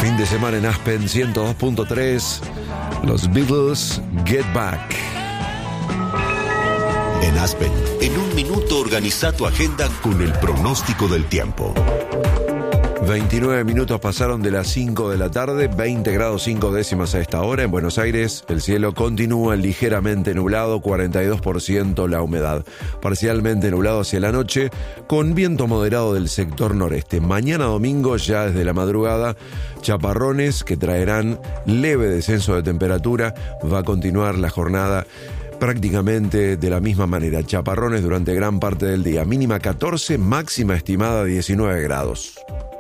Fin de semana en Aspen 102.3, los Beatles, Get Back. En Aspen, en un minuto organiza tu agenda con el pronóstico del tiempo. 29 minutos pasaron de las 5 de la tarde, 20 grados 5 décimas a esta hora. En Buenos Aires, el cielo continúa ligeramente nublado, 42% la humedad. Parcialmente nublado hacia la noche, con viento moderado del sector noreste. Mañana domingo, ya desde la madrugada, chaparrones que traerán leve descenso de temperatura. Va a continuar la jornada prácticamente de la misma manera. Chaparrones durante gran parte del día. Mínima 14, máxima estimada 19 grados.